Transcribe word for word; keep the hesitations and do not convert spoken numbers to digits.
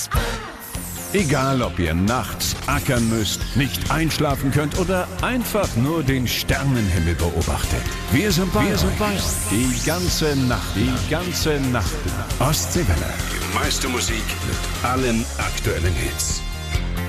Egal, ob ihr nachts ackern müsst, nicht einschlafen könnt oder einfach nur den Sternenhimmel beobachtet. Wir sind bei, Wir sind bei euch. Die ganze Nacht, die ganze Nacht. Ostseewelle. Die meiste Musik mit allen aktuellen Hits.